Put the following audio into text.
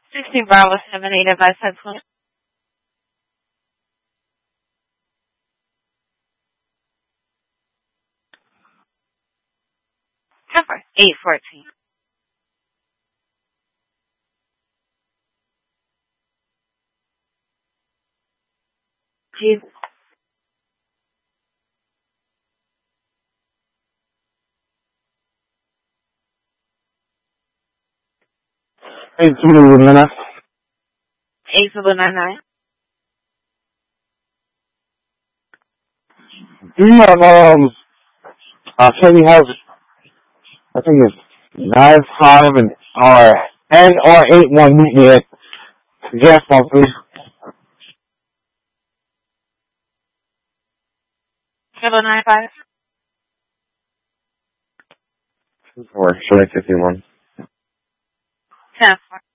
16 Bravo 78 advice head point. Cover 814. Jesus. Hey, Zulu 99. 8099. Do you have, Chevy has, I think it's 95 and, or 81 meet me at gas pump, please. 095. 4, select 51. 10-4.